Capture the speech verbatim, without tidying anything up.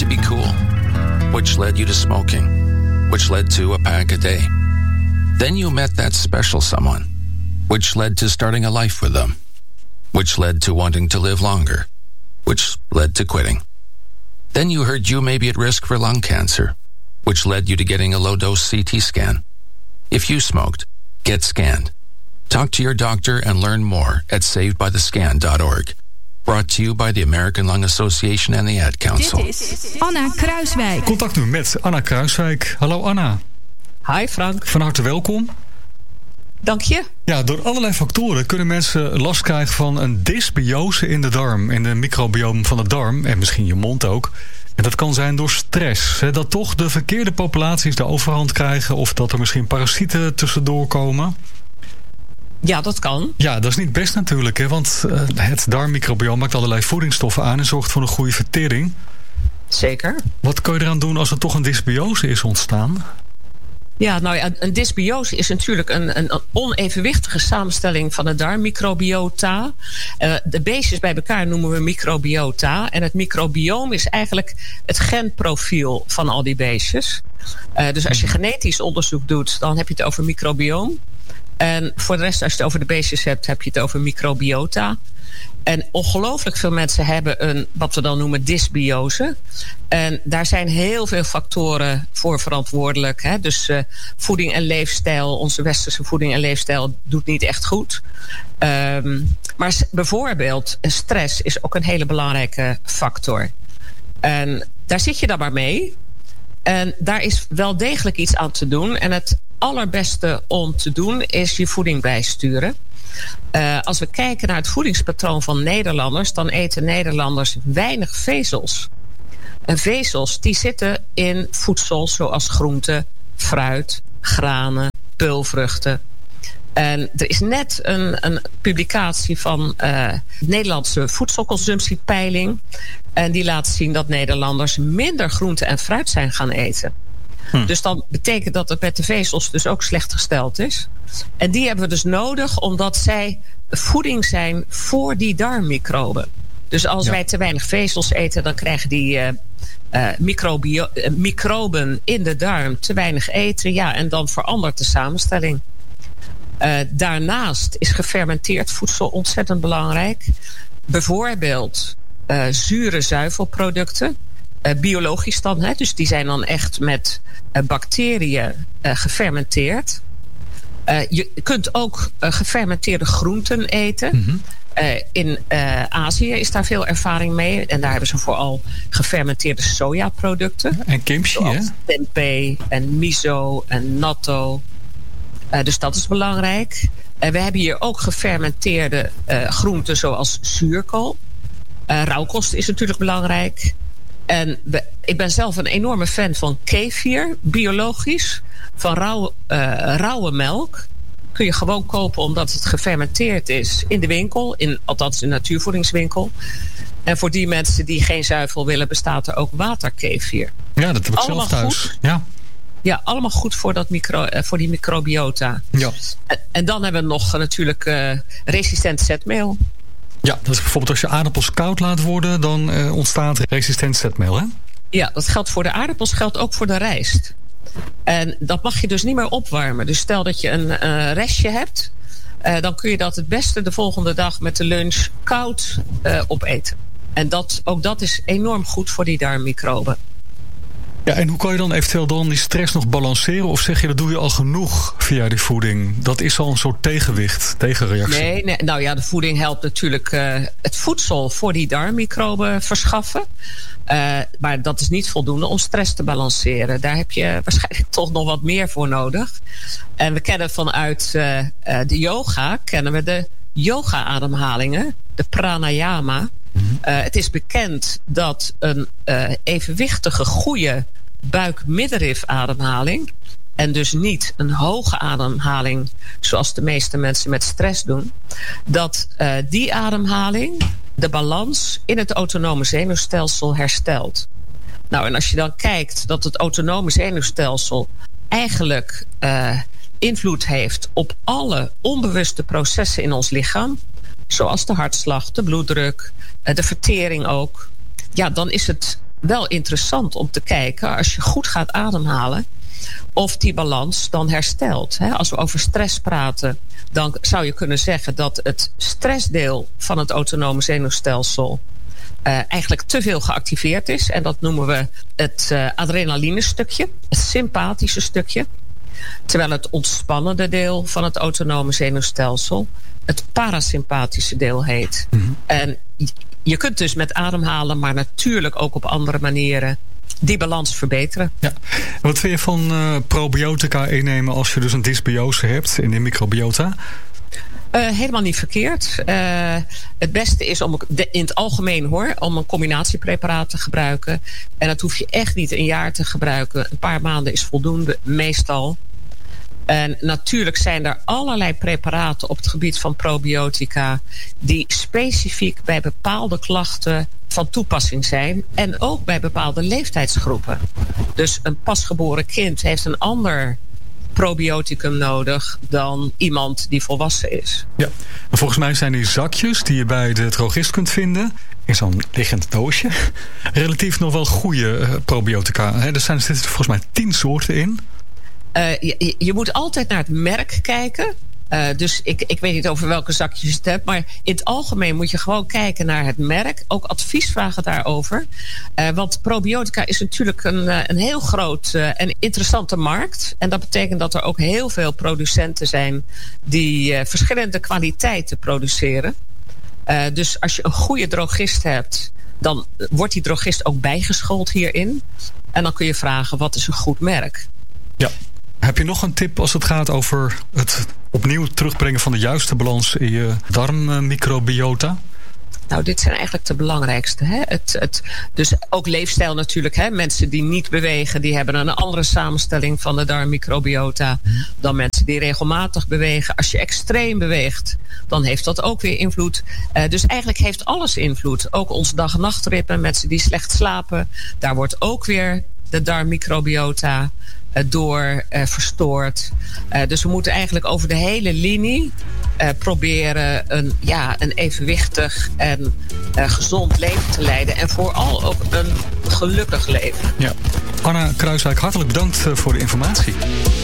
to be cool, which led you to smoking, which led to a pack a day. Then you met that special someone, which led to starting a life with them, which led to wanting to live longer, which led to quitting. Then you heard you may be at risk for lung cancer, which led you to getting a low-dose C T scan. If you smoked, get scanned. Talk to your doctor and learn more at saved by the scan dot org. Brought to you by the American Lung Association and the Ad Council. Dit is Anna Kruiswijk. Contact nu met Anna Kruiswijk. Hallo Anna. Hi Frank. Van harte welkom. Dank je. Ja, door allerlei factoren kunnen mensen last krijgen van een dysbiose in de darm, in de microbioom van de darm en misschien je mond ook. En dat kan zijn door stress. Hè, dat toch de verkeerde populaties de overhand krijgen of dat er misschien parasieten tussendoor komen. Ja, dat kan. Ja, dat is niet best natuurlijk, hè, want uh, het darmmicrobioom maakt allerlei voedingsstoffen aan en zorgt voor een goede vertering. Zeker. Wat kun je eraan doen als er toch een dysbiose is ontstaan? Ja, nou ja, een dysbiose is natuurlijk een, een onevenwichtige samenstelling van het darmmicrobiota. Uh, de beestjes bij elkaar noemen we microbiota. En het microbioom is eigenlijk het genprofiel van al die beestjes. Uh, dus als je genetisch onderzoek doet, dan heb je het over microbioom. En voor de rest, als je het over de beestjes hebt, heb je het over microbiota. En ongelooflijk veel mensen hebben een, wat we dan noemen, dysbiose. En daar zijn heel veel factoren voor verantwoordelijk. Hè? Dus uh, voeding en leefstijl, onze westerse voeding en leefstijl doet niet echt goed. Um, maar bijvoorbeeld stress is ook een hele belangrijke factor. En daar zit je dan maar mee. En daar is wel degelijk iets aan te doen. En het allerbeste om te doen is je voeding bijsturen. Uh, als we kijken naar het voedingspatroon van Nederlanders, dan eten Nederlanders weinig vezels. En vezels die zitten in voedsel zoals groenten, fruit, granen, peulvruchten. En er is net een, een publicatie van uh, Nederlandse voedselconsumptiepeiling. En die laat zien dat Nederlanders minder groente en fruit zijn gaan eten. Hm. Dus dan betekent dat het met de vezels dus ook slecht gesteld is. En die hebben we dus nodig omdat zij voeding zijn voor die darmmicroben. Dus als ja. wij te weinig vezels eten, dan krijgen die uh, uh, microbio- uh, microben in de darm te weinig eten. Ja, en dan verandert de samenstelling. Uh, daarnaast is gefermenteerd voedsel ontzettend belangrijk. Bijvoorbeeld uh, zure zuivelproducten. Uh, biologisch dan, hè, dus die zijn dan echt met uh, bacteriën uh, gefermenteerd. Uh, je kunt ook uh, gefermenteerde groenten eten. Mm-hmm. Uh, in uh, Azië is daar veel ervaring mee. En daar hebben ze vooral gefermenteerde sojaproducten. En kimchi, hè? Tempeh en miso en natto. Uh, dus dat is belangrijk. Uh, we hebben hier ook gefermenteerde uh, groenten zoals zuurkool. Uh, rauwkost is natuurlijk belangrijk. En we, ik ben zelf een enorme fan van kefir, biologisch. Van rauwe, uh, rauwe melk. Kun je gewoon kopen omdat het gefermenteerd is in de winkel. In, althans in de natuurvoedingswinkel. En voor die mensen die geen zuivel willen, bestaat er ook waterkefir. Ja, dat heb ik allemaal zelf thuis. Goed. Ja. Ja, allemaal goed voor, dat micro, uh, voor die microbiota. Ja. En, en dan hebben we nog uh, natuurlijk uh, resistent zetmeel. Ja, dat is bijvoorbeeld als je aardappels koud laat worden, dan uh, ontstaat resistent zetmeel, hè? Ja, dat geldt voor de aardappels, geldt ook voor de rijst. En dat mag je dus niet meer opwarmen. Dus stel dat je een uh, restje hebt, uh, dan kun je dat het beste de volgende dag met de lunch koud uh, opeten. En dat, ook dat is enorm goed voor die darmmicroben. Ja, en hoe kan je dan eventueel dan die stress nog balanceren? Of zeg je, dat doe je al genoeg via die voeding? Dat is al een soort tegenwicht, tegenreactie. Nee, nee nou ja, de voeding helpt natuurlijk uh, het voedsel voor die darmmicroben verschaffen. Uh, maar dat is niet voldoende om stress te balanceren. Daar heb je waarschijnlijk toch nog wat meer voor nodig. En we kennen vanuit uh, uh, de yoga, kennen we de yoga-ademhalingen, de pranayama. Mm-hmm. Uh, het is bekend dat een uh, evenwichtige, goede buik-middenrif-ademhaling, en dus niet een hoge ademhaling zoals de meeste mensen met stress doen, dat uh, die ademhaling de balans in het autonome zenuwstelsel herstelt. Nou, en als je dan kijkt dat het autonome zenuwstelsel eigenlijk uh, invloed heeft op alle onbewuste processen in ons lichaam, zoals de hartslag, de bloeddruk, de vertering ook, ja, dan is het wel interessant om te kijken, als je goed gaat ademhalen, of die balans dan herstelt. Als we over stress praten, dan zou je kunnen zeggen dat het stressdeel van het autonome zenuwstelsel Uh, eigenlijk te veel geactiveerd is. En dat noemen we het uh, adrenaline stukje, het sympathische stukje. Terwijl het ontspannende deel van het autonome zenuwstelsel het parasympathische deel heet. Mm-hmm. En je kunt dus met ademhalen, maar natuurlijk ook op andere manieren die balans verbeteren. Ja. Wat vind je van uh, probiotica innemen als je dus een dysbiose hebt in de microbiota? Uh, helemaal niet verkeerd. Uh, het beste is om de, in het algemeen hoor, om een combinatiepreparaat te gebruiken. En dat hoef je echt niet een jaar te gebruiken. Een paar maanden is voldoende, meestal. En natuurlijk zijn er allerlei preparaten op het gebied van probiotica die specifiek bij bepaalde klachten van toepassing zijn. En ook bij bepaalde leeftijdsgroepen. Dus een pasgeboren kind heeft een ander probioticum nodig dan iemand die volwassen is. Ja, en volgens mij zijn die zakjes die je bij de drogist kunt vinden in zo'n liggend doosje relatief nog wel goede uh, probiotica. He, er zijn er volgens mij tien soorten in. Uh, je, je moet altijd naar het merk kijken. Uh, dus ik, ik weet niet over welke zakjes je het hebt. Maar in het algemeen moet je gewoon kijken naar het merk. Ook advies vragen daarover. Uh, want probiotica is natuurlijk een, een heel groot uh, en interessante markt. En dat betekent dat er ook heel veel producenten zijn die uh, verschillende kwaliteiten produceren. Uh, dus als je een goede drogist hebt, dan wordt die drogist ook bijgeschoold hierin. En dan kun je vragen, wat is een goed merk? Ja. Heb je nog een tip als het gaat over het opnieuw terugbrengen van de juiste balans in je darmmicrobiota? Nou, dit zijn eigenlijk de belangrijkste. Hè? Het, het, dus ook leefstijl natuurlijk. Hè? Mensen die niet bewegen, die hebben een andere samenstelling van de darmmicrobiota dan mensen die regelmatig bewegen. Als je extreem beweegt, dan heeft dat ook weer invloed. Uh, dus eigenlijk heeft alles invloed. Ook ons dag- en nachtritme, mensen die slecht slapen, daar wordt ook weer de darmmicrobiota door uh, verstoord. Uh, dus we moeten eigenlijk over de hele linie uh, proberen een, ja, een evenwichtig en uh, gezond leven te leiden. En vooral ook een gelukkig leven. Ja. Anna Kruiswijk, hartelijk bedankt voor de informatie.